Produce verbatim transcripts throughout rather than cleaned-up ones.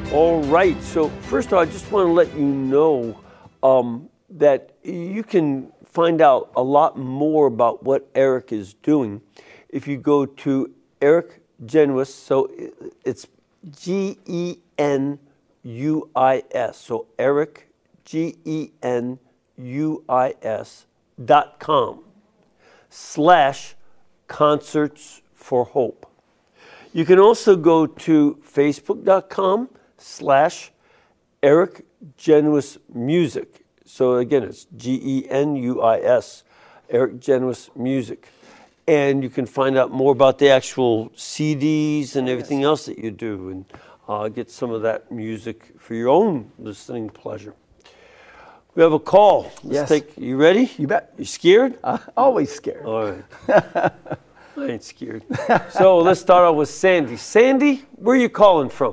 All right, so first of all, I just want to let you know um, that you can find out a lot more about what Eric is doing if you go to Eric Genuis, so it's G E N U I S, so Eric, G E N U I S dot com slash Concerts for Hope. You can also go to facebook.com slash Eric Genuis Music. So again, it's G E N U I S, Eric Genuis Music. And you can find out more about the actual C Ds and everything else that you do, and uh, get some of that music for your own listening pleasure. We have a call. Let's Yes. take, you ready? You bet. You scared? Uh, always scared. All right. I ain't scared. So let's start out with Sandy. Sandy, where are you calling from?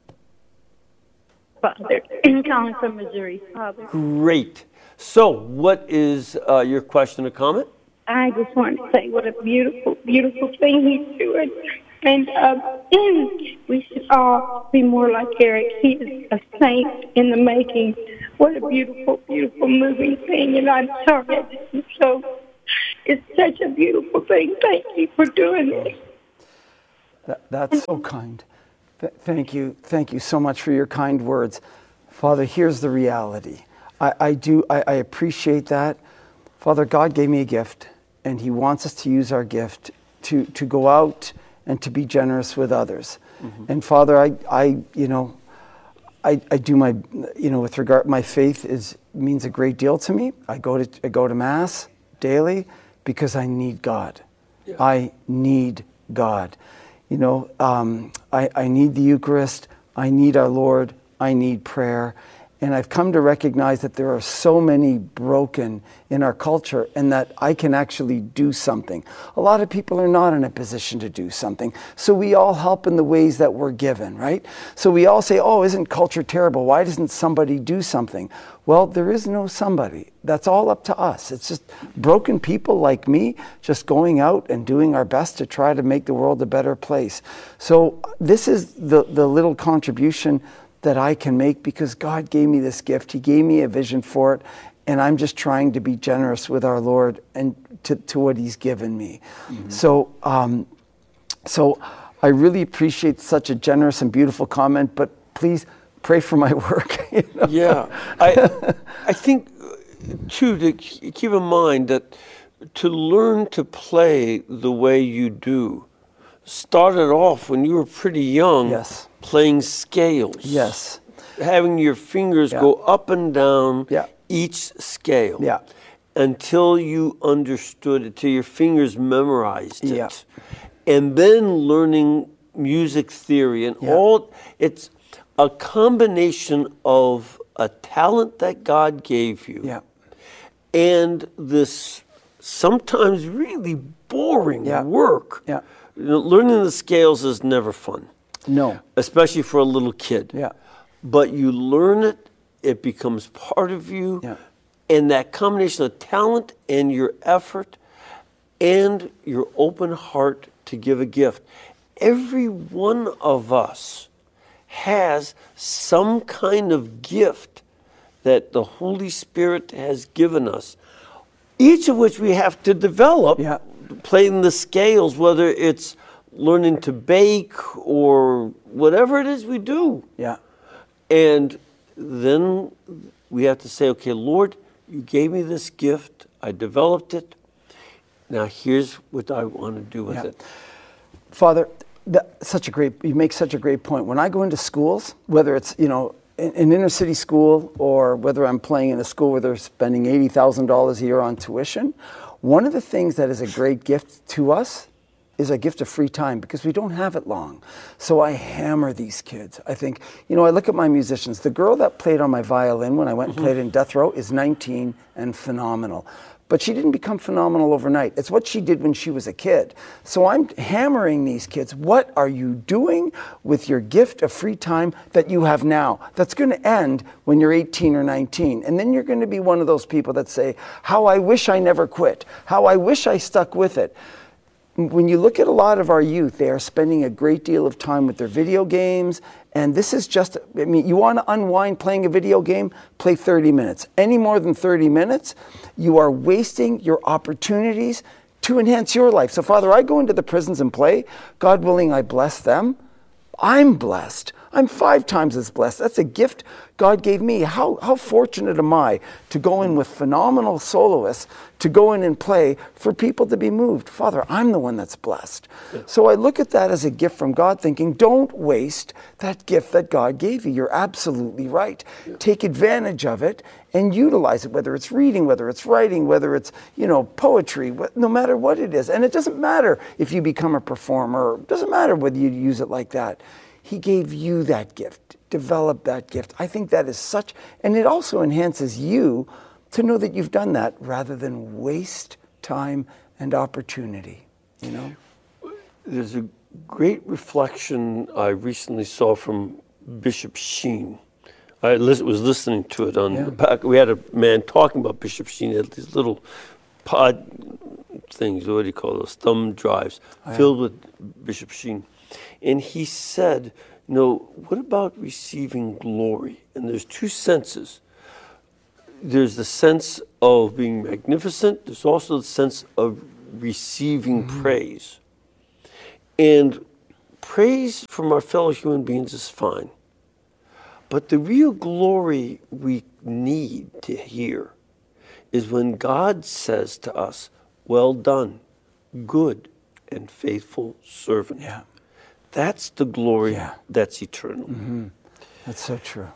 Father, I'm calling from Missouri, Father. Great. So what is uh, your question or comment? I just want to say what a beautiful, beautiful thing he's doing. And um, we should all be more like Eric. He is a saint in the making. What a beautiful, beautiful, moving thing. And I'm sorry, I just am so, it's such a beautiful thing. Thank you for doing this. That, that's so kind. Th- thank you. Thank you so much for your kind words. Father, here's the reality. I, I do, I, I appreciate that. Father, God gave me a gift, and he wants us to use our gift to, to go out and to be generous with others. Mm-hmm. And Father, I, I, you know, I, I do my, you know, with regard, my faith is, means a great deal to me. I go to, I go to Mass daily because I need God. Yeah. I need God. You know, um, I, I need the Eucharist. I need our Lord. I need prayer. And I've come to recognize that there are so many broken in our culture, and that I can actually do something. A lot of people are not in a position to do something. So we all help in the ways that we're given, right? So we all say, oh, isn't culture terrible? Why doesn't somebody do something? Well, there is no somebody. That's all up to us. It's just broken people like me just going out and doing our best to try to make the world a better place. So this is the, the little contribution that I can make because God gave me this gift. He gave me a vision for it, and I'm just trying to be generous with our Lord and to, to what he's given me. Mm-hmm. So, um, so I really appreciate such a generous and beautiful comment, but please pray for my work. You know? Yeah, I, I think too, to keep in mind that to learn to play the way you do started off when you were pretty young. Yes. Playing scales. Yes. Having your fingers Yeah. go up and down Yeah. each scale. Yeah. Until you understood it, till your fingers memorized it. Yeah. And then learning music theory and Yeah. all, it's a combination of a talent that God gave you. Yeah. And this sometimes really boring Yeah. work. Yeah. You know, learning the scales is never fun. No. Especially for a little kid. Yeah. But you learn it, it becomes part of you, Yeah. and that combination of talent and your effort and your open heart to give a gift. Every one of us has some kind of gift that the Holy Spirit has given us, each of which we have to develop, Yeah. playing the scales, whether it's learning to bake or whatever it is we do. Yeah. And then we have to say, okay, Lord, you gave me this gift. I developed it. Now here's what I want to do with Yeah. it. Father, that, such a great, you make such a great point. When I go into schools, whether it's, you know, an, an inner city school or whether I'm playing in a school where they're spending eighty thousand dollars a year on tuition, one of the things that is a great gift to us is a gift of free time because we don't have it long. So I hammer these kids. I think, you know, I look at my musicians. The girl that played on my violin when I went and played in Death Row is nineteen and phenomenal. But she didn't become phenomenal overnight. It's what she did when she was a kid. So I'm hammering these kids. What are you doing with your gift of free time that you have now? That's going to end when you're eighteen or nineteen. And then you're going to be one of those people that say, how I wish I never quit. How I wish I stuck with it. when you look at a lot of our youth, they are spending a great deal of time with their video games. And this is just, I mean, you want to unwind playing a video game, play thirty minutes. Any more than thirty minutes, you are wasting your opportunities to enhance your life. So Father, I go into the prisons and play. God willing, I bless them. I'm blessed. I'm five times as blessed. That's a gift God gave me. How, how fortunate am I to go in with phenomenal soloists, to go in and play for people to be moved. Father, I'm the one that's blessed. Yeah. So I look at that as a gift from God, thinking, don't waste that gift that God gave you. You're absolutely right. Yeah. Take advantage of it and utilize it, whether it's reading, whether it's writing, whether it's, you know, poetry, no matter what it is. And it doesn't matter if you become a performer. It doesn't matter whether you use it like that. He gave you that gift. Develop that gift. I think that is such, and it also enhances you to know that you've done that rather than waste time and opportunity, you know? There's a great reflection I recently saw from Bishop Sheen. I was listening to it on yeah. the back. We had a man talking about Bishop Sheen. He had these little pod things, what do you call those, thumb drives, oh, yeah. filled with Bishop Sheen. And he said, you know, what about receiving glory? And there's two senses. There's the sense of being magnificent. There's also the sense of receiving mm-hmm. praise. And praise from our fellow human beings is fine. But the real glory we need to hear is when God says to us, well done, good and faithful servant. Yeah. That's the glory yeah. that's eternal. Mm-hmm. That's so true.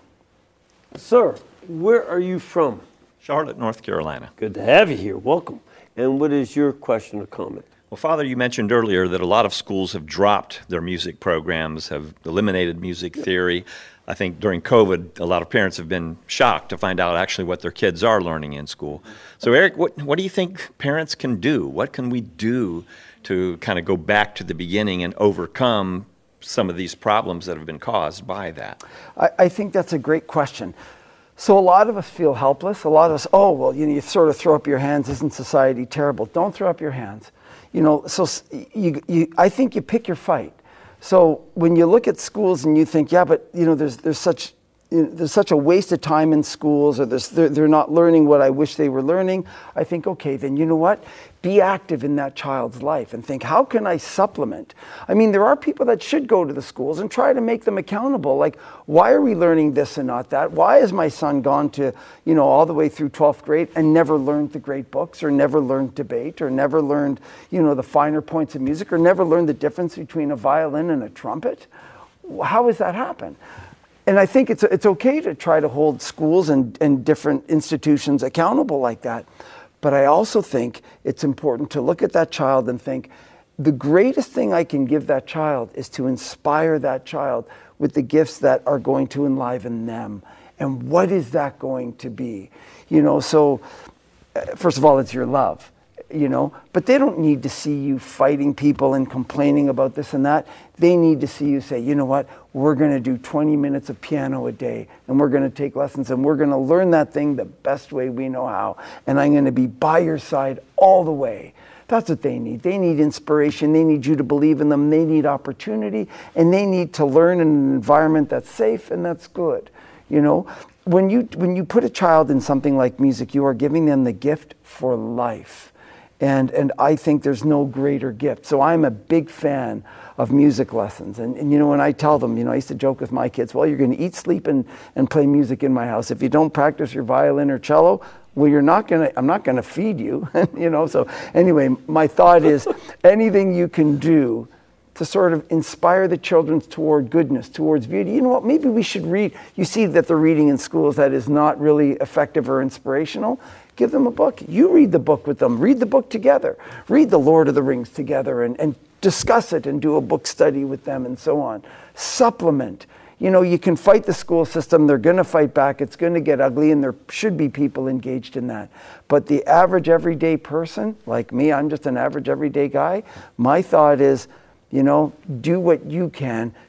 Sir, where are you from? Charlotte, North Carolina. Good to have you here. Welcome. And what is your question or comment? Well, Father, you mentioned earlier that a lot of schools have dropped their music programs, have eliminated music theory. I think during COVID, a lot of parents have been shocked to find out actually what their kids are learning in school. So, Eric, what, what do you think parents can do? What can we do to kind of go back to the beginning and overcome some of these problems that have been caused by that? I, I think that's a great question. So a lot of us feel helpless. A lot of us, oh, well, you know, you sort of throw up your hands. Isn't society terrible? Don't throw up your hands. You know, so you, you, I think you pick your fight. So when you look at schools and you think, yeah, but, you know, there's, there's such... You know, there's such a waste of time in schools, or they're, they're not learning what I wish they were learning. I think, okay, then you know what? Be active in that child's life and think, how can I supplement? I mean, there are people that should go to the schools and try to make them accountable. Like, why are we learning this and not that? Why has my son gone to, you know, all the way through twelfth grade and never learned the great books, or never learned debate, or never learned, you know, the finer points of music, or never learned the difference between a violin and a trumpet? How has that happened? And I think it's it's okay to try to hold schools and, and different institutions accountable like that. But I also think it's important to look at that child and think, the greatest thing I can give that child is to inspire that child with the gifts that are going to enliven them. And what is that going to be? You know, so first of all, it's your love. You know, but they don't need to see you fighting people and complaining about this and that. They need to see you say, you know what, we're going to do twenty minutes of piano a day, and we're going to take lessons, and we're going to learn that thing the best way we know how, and I'm going to be by your side all the way. That's what they need. They need inspiration. They need you to believe in them. They need opportunity, and they need to learn in an environment that's safe and that's good. You know, when you when you put a child in something like music, you are giving them the gift for life. And and I think there's no greater gift. So I'm a big fan of music lessons. And, and you know, when I tell them, you know, I used to joke with my kids, well, you're going to eat, sleep, and, and play music in my house. If you don't practice your violin or cello, well, you're not going to, I'm not going to feed you. You know, so anyway, my thought is anything you can do to sort of inspire the children toward goodness, towards beauty. You know what, maybe we should read. You see that the reading in schools that is not really effective or inspirational. Give them a book. You read the book with them. Read the book together. Read The Lord of the Rings together and, and discuss it and do a book study with them and so on. Supplement. You know, you can fight the school system. They're going to fight back. It's going to get ugly, and there should be people engaged in that. But the average everyday person, like me, I'm just an average everyday guy. My thought is, you know, do what you can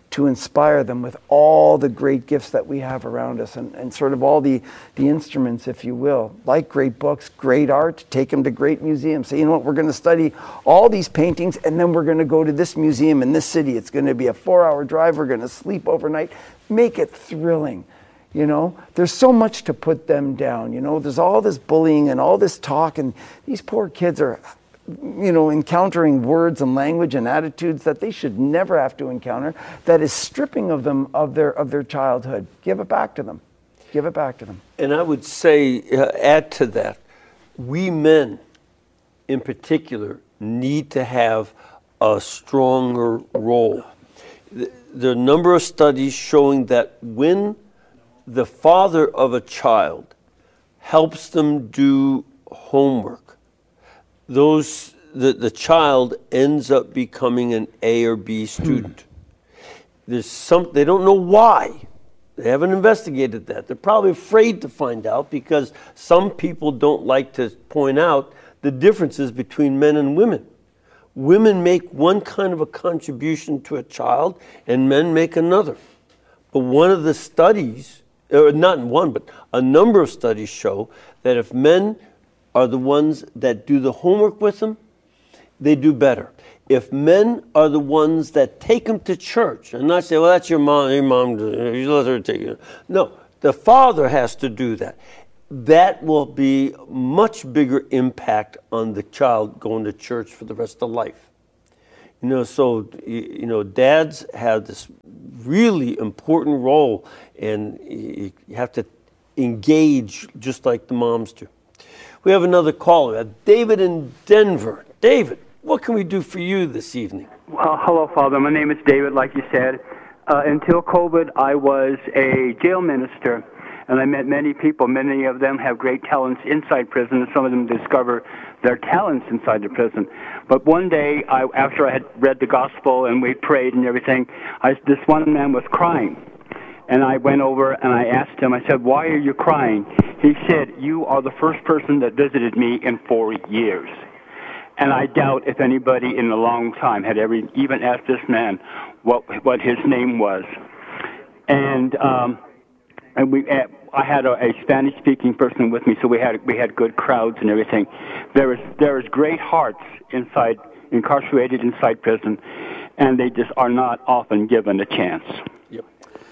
to inspire them with all the great gifts that we have around us, and, and sort of all the, the instruments, if you will, like great books, great art, take them to great museums. Say, you know what, we're going to study all these paintings, and then we're going to go to this museum in this city. It's going to be a four-hour drive. We're going to sleep overnight. Make it thrilling. You know, there's so much to put them down. You know, there's all this bullying and all this talk, and these poor kids are, you know, encountering words and language and attitudes that they should never have to encounter, that is stripping of them of their of their childhood. Give it back to them. Give it back to them. And I would say, uh, add to that, we men in particular need to have a stronger role. There are a number of studies showing that when the father of a child helps them do homework, those the, the child ends up becoming an A or B student. There's some, they don't know why. They haven't investigated that. They're probably afraid to find out because some people don't like to point out the differences between men and women. Women make one kind of a contribution to a child and men make another. But one of the studies, or not one, but a number of studies show that if men are the ones that do the homework with them, they do better. If men are the ones that take them to church and not say, well, that's your mom, your mom, you let her take you. No, the father has to do that. That will be much bigger impact on the child going to church for the rest of life. You know, so, you know, dads have this really important role, and you have to engage just like the moms do. We have another caller, David in Denver. David, what can we do for you this evening? Well, hello, Father. My name is David, like you said. Uh, until COVID, I was a jail minister, and I met many people. Many of them have great talents inside prison, and some of them discover their talents inside the prison. But one day, I, after I had read the gospel and we prayed and everything, I, this one man was crying. And I went over and I asked him, I said, why are you crying? He said, you are the first person that visited me in four years. And I doubt if anybody in a long time had ever even asked this man what what his name was. And um, and we I had a, a Spanish-speaking person with me, so we had we had good crowds and everything. There is there is great hearts inside, incarcerated inside prison, and they just are not often given a chance. Yep.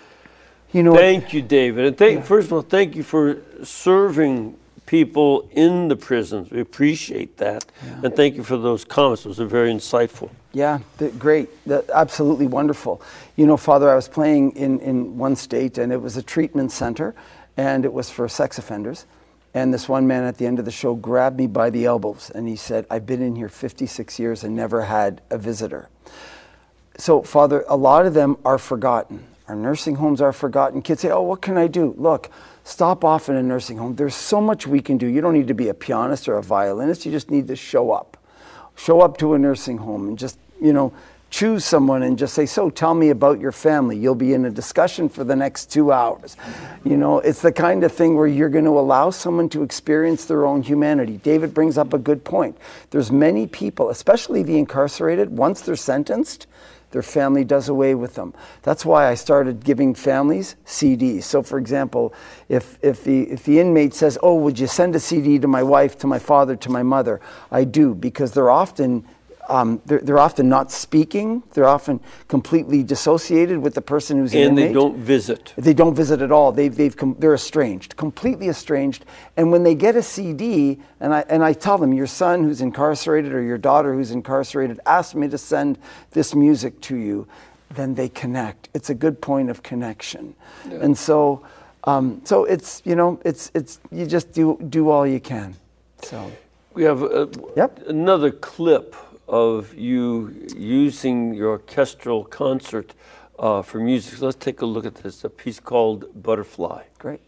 You know, thank you, David. And thank, yeah. first of all, thank you for serving people in the prisons. We appreciate that. Yeah. And thank you for those comments. Those are very insightful. Yeah, great. Absolutely wonderful. You know, Father, I was playing in, in one state, and it was a treatment center, and it was for sex offenders. And this one man at the end of the show grabbed me by the elbows, and he said, I've been in here fifty-six years and never had a visitor. So, Father, a lot of them are forgotten. Our nursing homes are forgotten. Kids say, oh, what can I do? Look, stop off in a nursing home. There's so much we can do. You don't need to be a pianist or a violinist. You just need to show up. Show up to a nursing home and just, you know, choose someone and just say, so tell me about your family. You'll be in a discussion for the next two hours. You know, it's the kind of thing where you're going to allow someone to experience their own humanity. David brings up a good point. There's many people, especially the incarcerated, once they're sentenced, their family does away with them. That's why I started giving families C Ds. So for example, if, if, the, if the inmate says, oh, would you send a C D to my wife, to my father, to my mother? I do, because they're often, um, they're, they're often not speaking. They're often completely dissociated with the person who's an and inmate. And they don't visit. They don't visit at all. They've, they've com- they're estranged, completely estranged. And when they get a C D, and I, and I tell them, your son who's incarcerated or your daughter who's incarcerated asked me to send this music to you, then they connect. It's a good point of connection. Yeah. And so, um, so it's, you know, it's, it's, you just do, do all you can. So we have a, yep. another clip of you using your orchestral concert uh, for music. So let's take a look at this, a piece called Butterfly. Great.